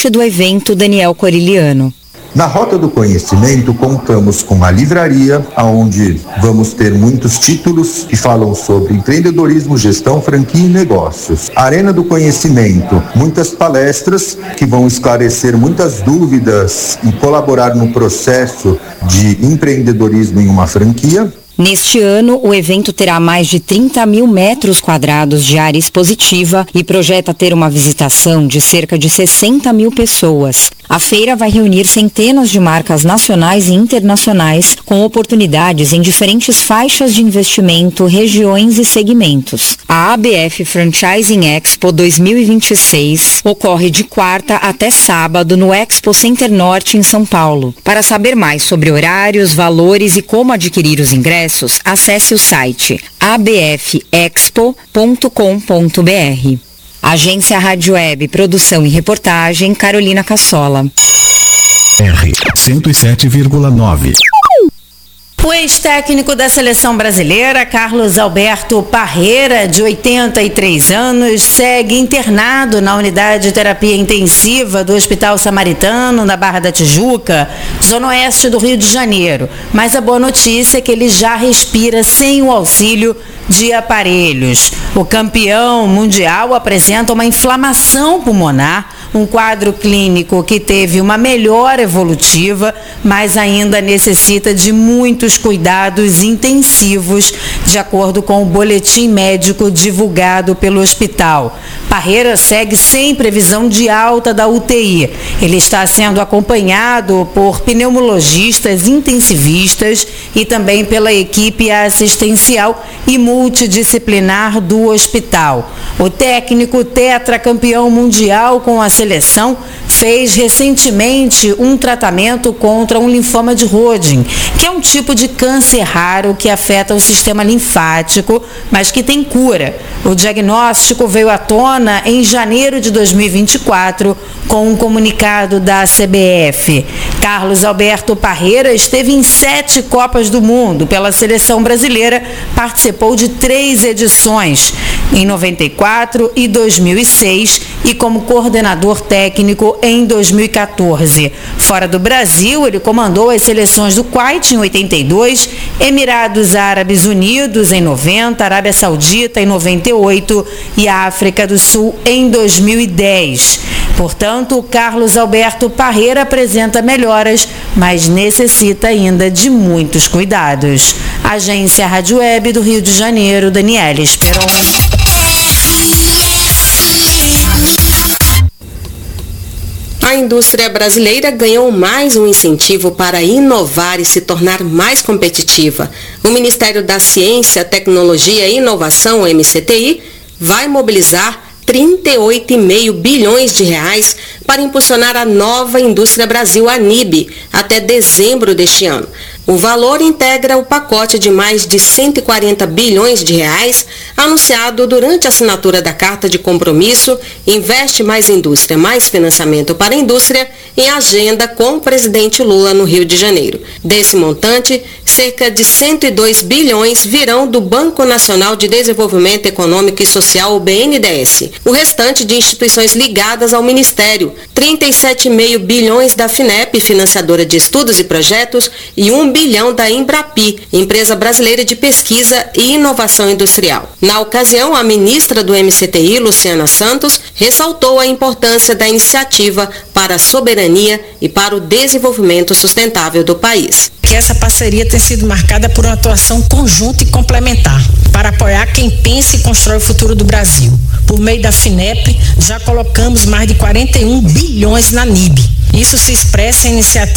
presidente do evento, Daniel Coriliano. Na Rota do Conhecimento, contamos com uma livraria, onde vamos ter muitos títulos que falam sobre empreendedorismo, gestão, franquia e negócios. Arena do Conhecimento, muitas palestras que vão esclarecer muitas dúvidas e colaborar no processo de empreendedorismo em uma franquia. Neste ano, o evento terá mais de 30 mil metros quadrados de área expositiva e projeta ter uma visitação de cerca de 60 mil pessoas. A feira vai reunir centenas de marcas nacionais e internacionais com oportunidades em diferentes faixas de investimento, regiões e segmentos. A ABF Franchising Expo 2026 ocorre de quarta até sábado no Expo Center Norte, em São Paulo. Para saber mais sobre horários, valores e como adquirir os ingressos, acesse o site abfexpo.com.br. Agência Rádio Web, produção e reportagem, Carolina Cassola. R 107,9. O ex-técnico da seleção brasileira, Carlos Alberto Parreira, de 83 anos, segue internado na unidade de terapia intensiva do Hospital Samaritano, na Barra da Tijuca, zona oeste do Rio de Janeiro. Mas a boa notícia é que ele já respira sem o auxílio de aparelhos. O campeão mundial apresenta uma inflamação pulmonar, um quadro clínico que teve uma melhora evolutiva, mas ainda necessita de muitos cuidados intensivos, de acordo com o boletim médico divulgado pelo hospital. Parreira segue sem previsão de alta da UTI. Ele está sendo acompanhado por pneumologistas intensivistas e também pela equipe assistencial e multidisciplinar do hospital. O técnico tetracampeão mundial com a seleção fez recentemente um tratamento contra um linfoma de Hodgkin, que é um tipo de câncer raro que afeta o sistema linfático, mas que tem cura. O diagnóstico veio à tona em janeiro de 2024 com um comunicado da CBF. Carlos Alberto Parreira esteve em 7 Copas do Mundo pela seleção brasileira, participou de 3 edições, em 94 e 2006, e como coordenador técnico em 2014. Fora do Brasil, ele comandou as seleções do Kuwait em 82, Emirados Árabes Unidos em 90, Arábia Saudita em 98 e África do Sul em 2010. Portanto, o Carlos Alberto Parreira apresenta melhoras, mas necessita ainda de muitos cuidados. Agência Rádio Web do Rio de Janeiro, Daniela Esperon. A indústria brasileira ganhou mais um incentivo para inovar e se tornar mais competitiva. O Ministério da Ciência, Tecnologia e Inovação, o MCTI, vai mobilizar 38,5 bilhões de reais para impulsionar a nova Indústria Brasil, ANIB, até dezembro deste ano. O valor integra o pacote de mais de 140 bilhões de reais anunciado durante a assinatura da Carta de Compromisso Investe Mais Indústria, Mais Financiamento para a Indústria em agenda com o presidente Lula no Rio de Janeiro. Desse montante, cerca de 102 bilhões virão do Banco Nacional de Desenvolvimento Econômico e Social, o BNDES. O restante de instituições ligadas ao Ministério, 37,5 bilhões da FINEP, financiadora de estudos e projetos, e 1 bilhão da Embrapi, empresa brasileira de pesquisa e inovação industrial. Na ocasião, a ministra do MCTI, Luciana Santos, ressaltou a importância da iniciativa para a soberania e para o desenvolvimento sustentável do país. Que essa parceria tem sido marcada por uma atuação conjunta e complementar para apoiar quem pensa e constrói o futuro do Brasil. Por meio da FINEP, já colocamos mais de 41 bilhões na ANIB. Isso se expressa em iniciativas